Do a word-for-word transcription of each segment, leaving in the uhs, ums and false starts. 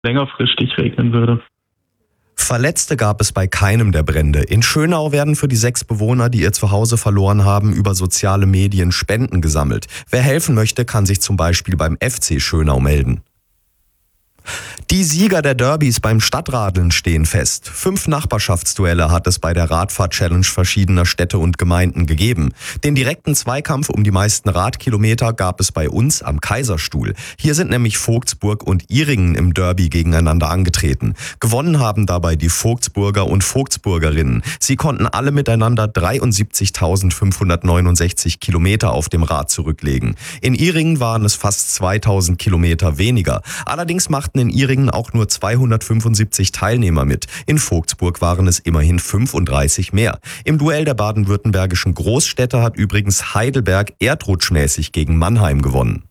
längerfristig regnen würde. Verletzte gab es bei keinem der Brände. In Schönau werden für die sechs Bewohner, die ihr Zuhause verloren haben, über soziale Medien Spenden gesammelt. Wer helfen möchte, kann sich zum Beispiel beim F C Schönau melden. Die Sieger der Derbys beim Stadtradeln stehen fest. Fünf Nachbarschaftsduelle hat es bei der Radfahr-Challenge verschiedener Städte und Gemeinden gegeben. Den direkten Zweikampf um die meisten Radkilometer gab es bei uns am Kaiserstuhl. Hier sind nämlich Vogtsburg und Ihringen im Derby gegeneinander angetreten. Gewonnen haben dabei die Vogtsburger und Vogtsburgerinnen. Sie konnten alle miteinander dreiundsiebzigtausendfünfhundertneunundsechzig Kilometer auf dem Rad zurücklegen. In Ihringen waren es fast zweitausend Kilometer weniger. Allerdings machten in Ihringen auch nur zweihundertfünfundsiebzig Teilnehmer mit. In Vogtsburg waren es immerhin fünfunddreißig mehr. Im Duell der baden-württembergischen Großstädte hat übrigens Heidelberg erdrutschmäßig gegen Mannheim gewonnen.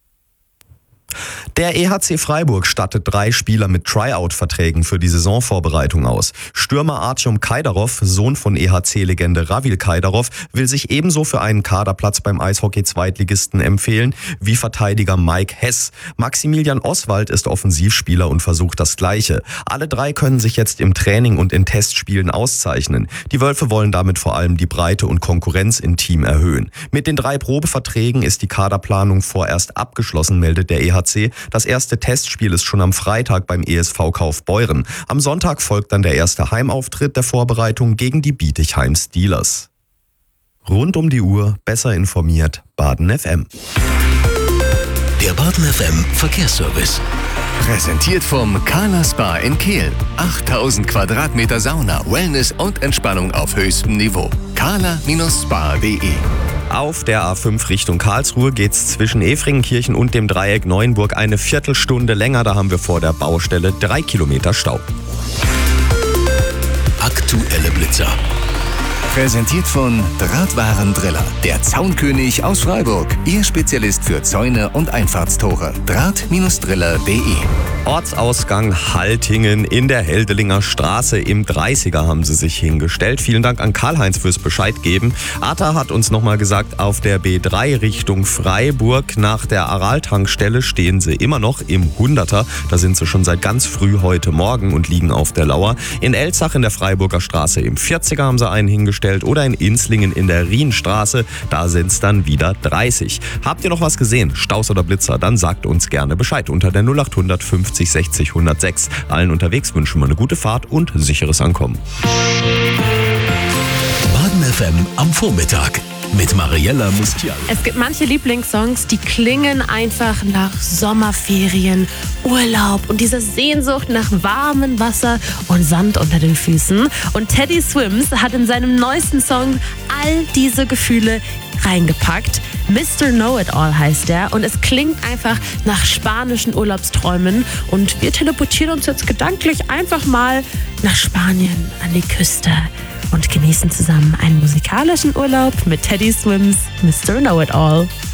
Der E H C Freiburg stattet drei Spieler mit Tryout-Verträgen für die Saisonvorbereitung aus. Stürmer Artjom Kaidarov, Sohn von E H C-Legende Ravil Kaidarov, will sich ebenso für einen Kaderplatz beim Eishockey-Zweitligisten empfehlen wie Verteidiger Mike Hess. Maximilian Oswald ist Offensivspieler und versucht das Gleiche. Alle drei können sich jetzt im Training und in Testspielen auszeichnen. Die Wölfe wollen damit vor allem die Breite und Konkurrenz im Team erhöhen. Mit den drei Probeverträgen ist die Kaderplanung vorerst abgeschlossen, meldet der E H C. Das erste Testspiel ist schon am Freitag beim E S V Kaufbeuren. Am Sonntag folgt dann der erste Heimauftritt der Vorbereitung gegen die Bietigheim Steelers. Rund um die Uhr, besser informiert, Baden F M. Der Baden F M Verkehrsservice. Präsentiert vom Kala Spa in Kehl. achttausend Quadratmeter Sauna, Wellness und Entspannung auf höchstem Niveau. kala Spa punkt de. Auf der A fünf Richtung Karlsruhe geht's zwischen Efringenkirchen und dem Dreieck Neuenburg eine Viertelstunde länger. Da haben wir vor der Baustelle drei Kilometer Stau. Aktuelle Blitzer. Präsentiert von Drahtwarendriller, der Zaunkönig aus Freiburg. Ihr Spezialist für Zäune und Einfahrtstore. Draht-Driller punkt de. Ortsausgang Haltingen in der Heldelinger Straße. Im dreißiger haben sie sich hingestellt. Vielen Dank an Karl-Heinz fürs Bescheid geben. Ata hat uns nochmal gesagt, auf der B drei Richtung Freiburg nach der Aral-Tankstelle stehen sie immer noch im Hunderter. Da sind sie schon seit ganz früh heute Morgen und liegen auf der Lauer. In Elzach in der Freiburger Straße im vierziger haben sie einen hingestellt oder in Inslingen in der Rienstraße. Da sind es dann wieder dreißig. Habt ihr noch was gesehen? Staus oder Blitzer? Dann sagt uns gerne Bescheid unter der null acht fünfzig sechzig hundertsechs. Allen unterwegs wünschen wir eine gute Fahrt und sicheres Ankommen. Baden F M am Vormittag mit Mariella Mustial. Es gibt manche Lieblingssongs, die klingen einfach nach Sommerferien, Urlaub und dieser Sehnsucht nach warmem Wasser und Sand unter den Füßen. Und Teddy Swims hat in seinem neuesten Song all diese Gefühle reingepackt. Mister Know-It-All heißt er und es klingt einfach nach spanischen Urlaubsträumen und wir teleportieren uns jetzt gedanklich einfach mal nach Spanien an die Küste und genießen zusammen einen musikalischen Urlaub mit Teddy Swims Mister Know-It-All.